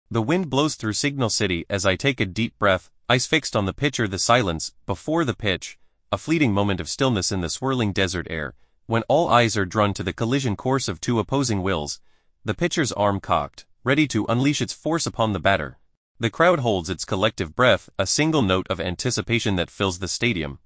The wind blows through Signal City as I take a deep breath, eyes fixed on the pitcher. The silence before the pitch, a fleeting moment of stillness in the swirling desert air, when all eyes are drawn to the collision course of two opposing wills, the pitcher's arm cocked, ready to unleash its force upon the batter. The crowd holds its collective breath, a single note of anticipation that fills the stadium.